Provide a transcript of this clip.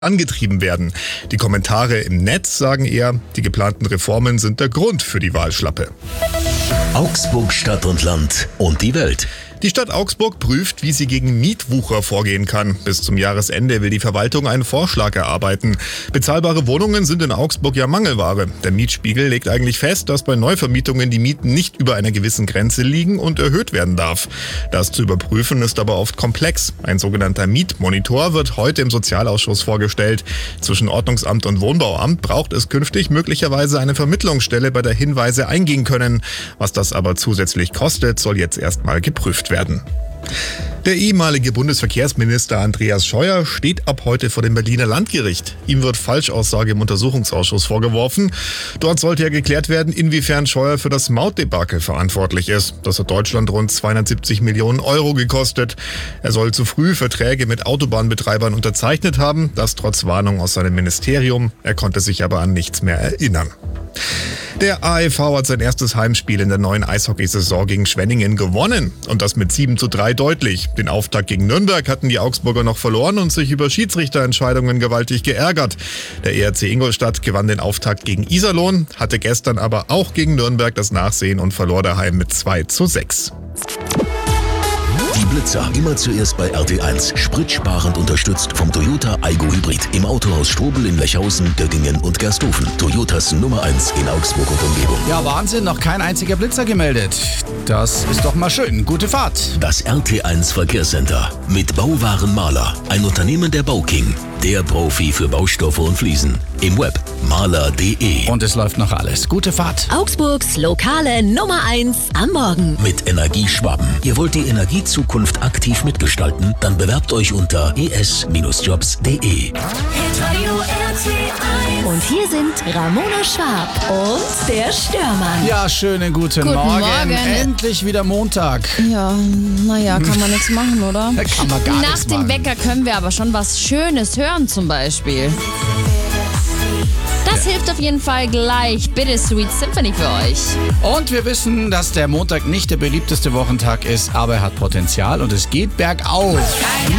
angetrieben werden. Die Kommentare im Netz sagen eher, die geplanten Reformen sind der Grund für die Wahlschlappe. Augsburg Stadt und Land und die Welt. Die Stadt Augsburg prüft, wie sie gegen Mietwucher vorgehen kann. Bis zum Jahresende will die Verwaltung einen Vorschlag erarbeiten. Bezahlbare Wohnungen sind in Augsburg ja Mangelware. Der Mietspiegel legt eigentlich fest, dass bei Neuvermietungen die Mieten nicht über einer gewissen Grenze liegen und erhöht werden darf. Das zu überprüfen ist aber oft komplex. Ein sogenannter Mietmonitor wird heute im Sozialausschuss vorgestellt. Zwischen Ordnungsamt und Wohnbauamt braucht es künftig möglicherweise eine Vermittlungsstelle, bei der Hinweise eingehen können. Was das aber zusätzlich kostet, soll jetzt erstmal geprüft werden. Der ehemalige Bundesverkehrsminister Andreas Scheuer steht ab heute vor dem Berliner Landgericht. Ihm wird Falschaussage im Untersuchungsausschuss vorgeworfen. Dort sollte ja geklärt werden, inwiefern Scheuer für das Mautdebakel verantwortlich ist. Das hat Deutschland rund 270 Millionen Euro gekostet. Er soll zu früh Verträge mit Autobahnbetreibern unterzeichnet haben, das trotz Warnung aus seinem Ministerium. Er konnte sich aber an nichts mehr erinnern. Der AEV hat sein erstes Heimspiel in der neuen Eishockeysaison gegen Schwenningen gewonnen. Und das mit 7:3 deutlich. Den Auftakt gegen Nürnberg hatten die Augsburger noch verloren und sich über Schiedsrichterentscheidungen gewaltig geärgert. Der ERC Ingolstadt gewann den Auftakt gegen Iserlohn, hatte gestern aber auch gegen Nürnberg das Nachsehen und verlor daheim mit 2:6. Die Blitzer immer zuerst bei RT1. Spritsparend unterstützt vom Toyota Aygo Hybrid. Im Autohaus Strobel in Lechhausen, Göttingen und Gersthofen. Toyotas Nummer 1 in Augsburg und Umgebung. Ja, Wahnsinn, noch kein einziger Blitzer gemeldet. Das ist doch mal schön. Gute Fahrt. Das RT1 Verkehrscenter mit Bauwaren Maler. Ein Unternehmen der Bauking. Der Profi für Baustoffe und Fliesen. Im Web maler.de. Und es läuft noch alles. Gute Fahrt. Augsburgs lokale Nummer 1 am Morgen. Mit Energieschwaben. Ihr wollt die Energiezukunft aktiv mitgestalten? Dann bewerbt euch unter es-jobs.de. Und hier sind Ramona Schwab und der Störmann. Ja, schönen guten Morgen. Endlich wieder Montag. Ja, naja, kann man nichts machen, oder? Da kann man gar Nach nichts dem machen. Wecker können wir aber schon was Schönes hören zum Beispiel. Das hilft auf jeden Fall gleich. Bittersweet Symphony für euch. Und wir wissen, dass der Montag nicht der beliebteste Wochentag ist, aber er hat Potenzial und es geht bergauf.